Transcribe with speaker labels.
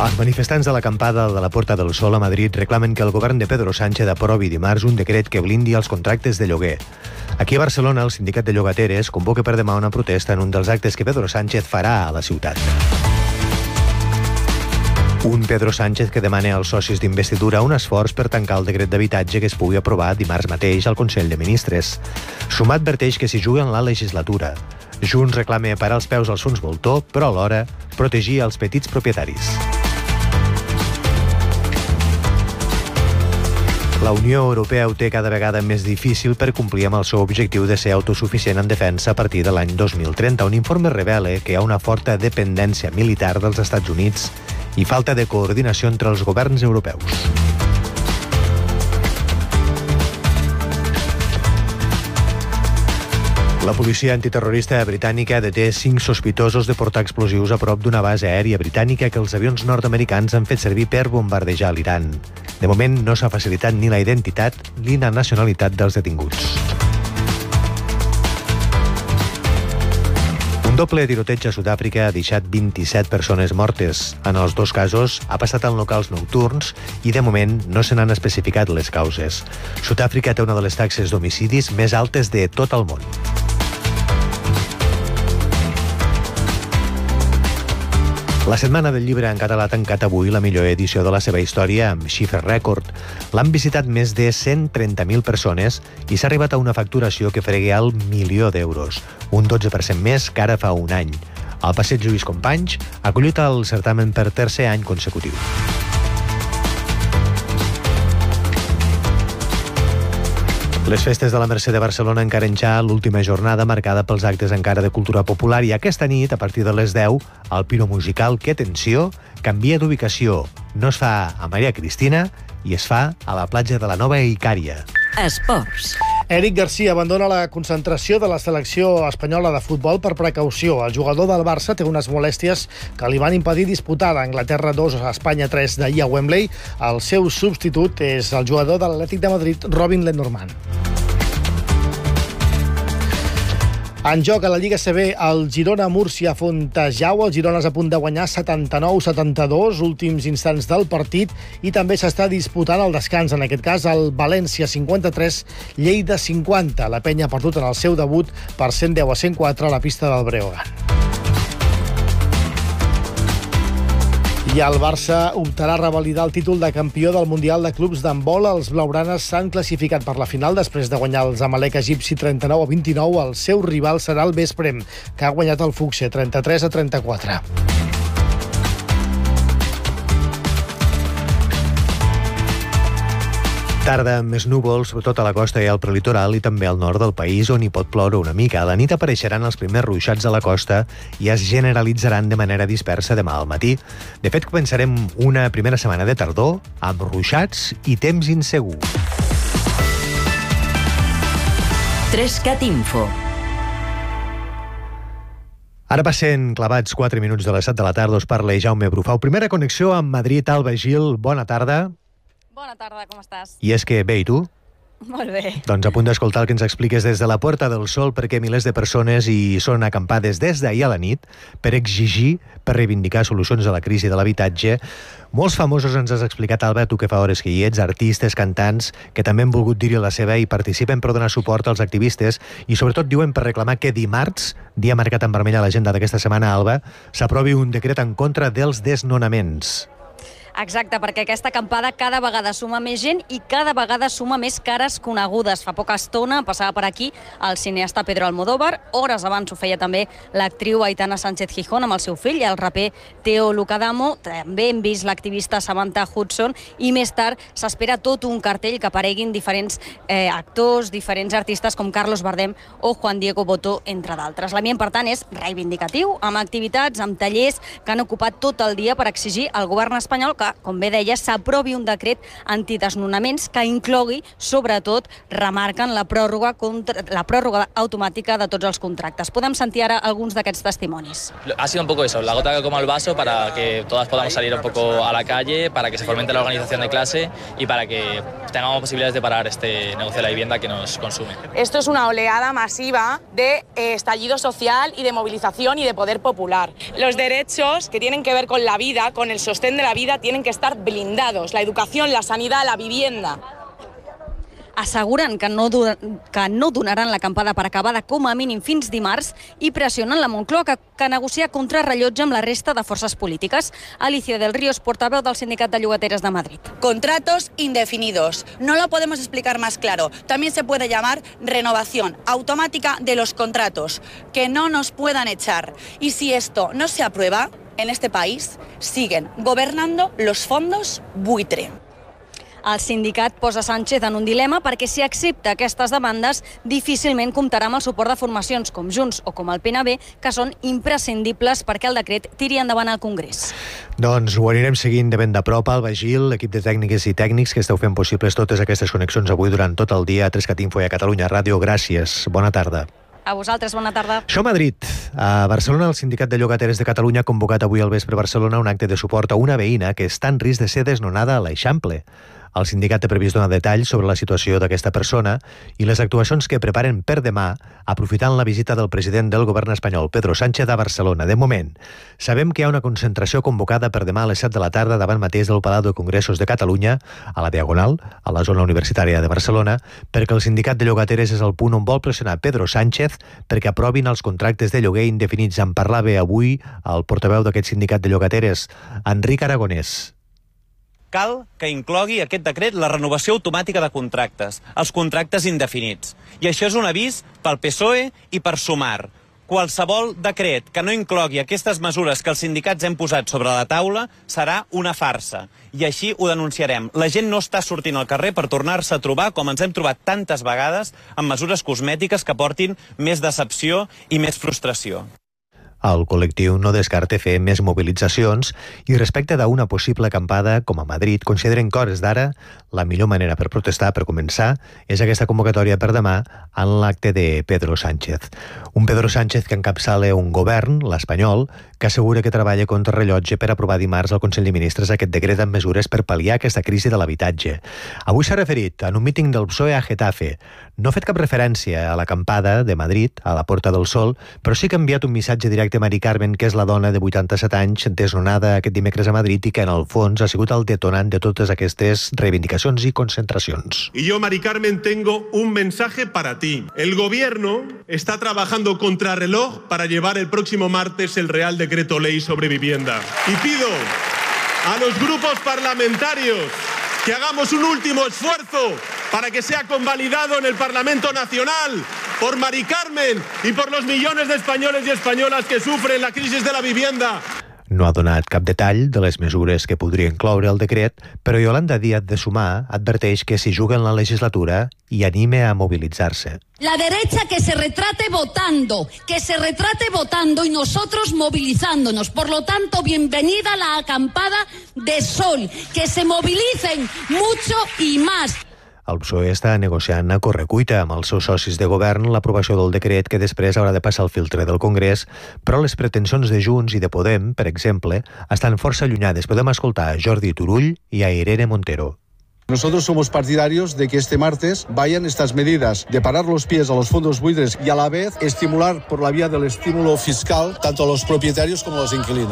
Speaker 1: Els manifestants de l'acampada de la Puerta del Sol a Madrid reclamen que el govern de Pedro Sánchez aprovi dimarts un decret que blindi els contractes de lloguer. Aquí a Barcelona, el sindicat de llogateres convoca per demà una protesta en un dels actes que Pedro Sánchez farà a la ciutat. Un Pedro Sánchez que demana als socis d'investidura un esforç per tancar el decret d'habitatge que es pugui aprovar dimarts mateix al Consell de Ministres. Sumar adverteix que s'hi juguen la legislatura. Junts reclama parar els peus als fons voltor, però alhora protegir els petits propietaris. La Unió Europea ho té cada vegada més difícil per complir amb el seu objectiu de ser autosuficient en defensa a partir de l'any 2030. Un informe revela que hi ha una forta dependència militar dels Estats Units i falta de coordinació entre els governs europeus. La policia antiterrorista britànica deté 5 sospitosos de portar explosius a prop d'una base aèria britànica que els avions nord-americans han fet servir per bombardejar l'Iran. De moment no s'ha facilitat ni la identitat ni la nacionalitat dels detinguts. Un doble tiroteig a Sud-àfrica ha deixat 27 persones mortes. En els dos casos ha passat en locals nocturns i de moment no se n'han especificat les causes. Sud-àfrica té una de les taxes d'homicidis més altes de tot el món. La Setmana del Llibre en català ha tancat avui la millor edició de la seva història amb xifra rècord. L'han visitat més de 130.000 persones i s'ha arribat a una facturació que fregué el 1.000.000 d'euros, un 12% més que ara fa un any. El Passeig Lluís Companys ha acollit el certamen per tercer any consecutiu. Les festes de la Mercè de Barcelona encaren ja l'última jornada marcada pels actes encara de cultura popular i aquesta nit, a partir de les 10, el Piro Musical, que, atenció, canvia d'ubicació. No es fa a Maria Cristina i es fa a la platja de la Nova Icària.
Speaker 2: Esports.
Speaker 3: Eric Garcia abandona la concentració de la selecció espanyola de futbol per precaució. El jugador del Barça té unes molèsties que li van impedir disputar l'Anglaterra 2 a Espanya 3 d'ahir a Wembley. El seu substitut és el jugador de l'Atlètic de Madrid, Robin Lenormand. En joc a la Lliga CB, el Girona-Múrcia Fontejau. El Girona és a punt de guanyar 79-72, últims instants del partit, i també s'està disputant el descans. En aquest cas, el València 53, Lleida 50. La Penya ha perdut en el seu debut per 110-104 a la pista del Breogán. I el Barça optarà a revalidar el títol de campió del Mundial de Clubs d'handbol. Els blaugranes s'han classificat per la final després de guanyar els Amalek egipci 39-29. El seu rival serà el Vesprem, que ha guanyat el Fuxe 33-34.
Speaker 1: Tarda amb més núvols, sobretot a la costa i al prelitoral i també al nord del país, on hi pot ploure una mica. A la nit apareixeran els primers ruixats a la costa i es generalitzaran de manera dispersa demà al matí. De fet, començarem una primera setmana de tardor amb ruixats i temps insegur.
Speaker 2: 3CAT Info.
Speaker 1: Ara passen clavats 4 minuts de les 7 de la tarda. Us parla Jaume Brufau. Primera connexió amb Madrid. Alba Gil, bona tarda.
Speaker 4: Bona tarda, com estàs?
Speaker 1: I és que bé, i tu?
Speaker 4: Molt bé.
Speaker 1: Doncs a punt d'escoltar el que ens expliques des de la Puerta del Sol, perquè milers de persones hi són acampades des d'ahir a la nit per exigir, per reivindicar solucions a la crisi de l'habitatge. Molts famosos, ens has explicat, Alba, tu que fa hores que hi ets, artistes, cantants, que també han volgut dir-hi la seva i participen per donar suport als activistes i sobretot diuen per reclamar que dimarts, dia marcat en vermell a l'agenda d'aquesta setmana, Alba, s'aprovi un decret en contra dels desnonaments.
Speaker 4: Exacte, perquè aquesta acampada cada vegada suma més gent i cada vegada suma més cares conegudes. Fa poca estona passava per aquí el cineasta Pedro Almodóvar, hores abans ho feia també l'actriu Aitana Sánchez Gijón amb el seu fill i el raper Teo Lucadamo, també hem vist l'activista Samantha Hudson i més tard s'espera tot un cartell que apareguin diferents actors, diferents artistes com Carlos Bardem o Juan Diego Botó, entre d'altres. L'ambient, per tant, és reivindicatiu, amb activitats, amb tallers que han ocupat tot el dia per exigir al govern espanyol que, com bé deia, s'aprovi un decret antidesnonaments que inclogui, sobretot, remarquen la pròrroga automàtica de tots els contractes. Podem sentir ara alguns d'aquests testimonis.
Speaker 5: Ha sido un poco eso, la gota que como el vaso para que todas podamos salir un poco a la calle, para que se fomente la organización de clase y para que tengamos posibilidades de parar este negocio de la vivienda que nos consume.
Speaker 6: Esto es una oleada masiva de estallido social y de movilización y de poder popular. Los derechos que tienen que ver con la vida, con el sostén de la vida, tienen que estar blindados. La educación, la sanidad, la vivienda.
Speaker 4: Asseguren que no donaran l'acampada per acabada com a mínim fins dimarts i pressionen la Moncloa que negocia contrarrellotge amb la resta de forces polítiques. Alicia del Ríos, portaveu del Sindicat de Llogateres de Madrid.
Speaker 7: Contratos indefinidos. No lo podemos explicar más claro. También se puede llamar renovación automática de los contratos, que no nos puedan echar. Y si esto no se aprueba, en este país siguen gobernando los fondos buitre.
Speaker 4: El sindicat posa Sánchez en un dilema perquè si accepta aquestes demandes difícilment comptarà amb el suport de formacions com Junts o com el PNB, que són imprescindibles perquè el decret tiri endavant al Congrés.
Speaker 1: Doncs ho anirem seguint de ben de prop. Alba Gil, l'equip de tècniques i tècnics que esteu fent possibles totes aquestes connexions avui durant tot el dia a 3cat Info i a Catalunya Ràdio. Gràcies. Bona tarda.
Speaker 4: A vosaltres, bona tarda.
Speaker 1: Això a Madrid. A Barcelona, el Sindicat de Llogateres de Catalunya ha convocat avui al vespre a Barcelona un acte de suport a una veïna que està en risc de ser desnonada a l'Eixample. El sindicat té previst donar detalls sobre la situació d'aquesta persona i les actuacions que preparen per demà, aprofitant la visita del president del govern espanyol, Pedro Sánchez, a Barcelona. De moment, sabem que hi ha una concentració convocada per demà a les 7 de la tarda davant mateix del Palau de Congressos de Catalunya, a la Diagonal, a la zona universitària de Barcelona, perquè el sindicat de llogateres és el punt on vol pressionar Pedro Sánchez perquè aprovin els contractes de lloguer indefinits. En parlava avui el portaveu d'aquest sindicat de llogateres, Enric Aragonès.
Speaker 8: Cal que inclogui aquest decret la renovació automàtica de contractes, els contractes indefinits. I això és un avís pel PSOE i per Sumar. Qualsevol decret que no inclogui aquestes mesures que els sindicats hem posat sobre la taula serà una farsa. I així ho denunciarem. La gent no està sortint al carrer per tornar-se a trobar, com ens hem trobat tantes vegades, amb mesures cosmètiques que portin més decepció i més frustració.
Speaker 1: El col·lectiu no descarta fer més mobilitzacions i respecte d'una possible acampada, com a Madrid, consideren que a hores d'ara la millor manera per protestar, per començar, és aquesta convocatòria per demà en l'acte de Pedro Sánchez. Un Pedro Sánchez que encapçala un govern, l'espanyol, que assegura que treballa contra rellotge per aprovar dimarts al Consell de Ministres aquest decret amb mesures per pal·liar aquesta crisi de l'habitatge. Avui s'ha referit en un míting del PSOE a Getafe. No ha fet cap referència a l'acampada de Madrid, a la Porta del Sol, però sí que ha enviat un missatge directe a Mari Carmen, que és la dona de 87 anys desnonada aquest dimecres a Madrid i que en el fons ha sigut el detonant de totes aquestes reivindicacions i concentracions.
Speaker 9: Y yo, Mari Carmen, tengo un mensaje para ti. El gobierno está trabajando contrarreloj para llevar el próximo martes el Real Decreto Ley sobre vivienda. Y pido a los grupos parlamentarios que hagamos un último esfuerzo para que sea convalidado en el Parlamento Nacional por Mari Carmen y por los millones de españoles y españolas que sufren la crisis de la vivienda.
Speaker 1: No ha donat cap detall de les mesures que podria incloure el decret, però Yolanda Díaz de Sumar adverteix que s'hi juga en la legislatura i anima a mobilitzar-se.
Speaker 10: La derecha que se retrate votando y nosotros movilizándonos. Por lo tanto, bienvenida la acampada de Sol. Que se movilicen mucho y más.
Speaker 1: El PSOE està negociant a correcuita amb els seus socis de govern l'aprovació del decret que després haurà de passar el filtre del Congrés, però les pretensions de Junts i de Podem, per exemple, estan força allunyades. Podem escoltar a Jordi Turull i a Irene Montero.
Speaker 11: Nosotros somos partidarios de que este martes vayan estas medidas de parar los pies a los fondos buitres y a la vez estimular por la vía del estímulo fiscal tanto a los propietarios como a los inquilinos.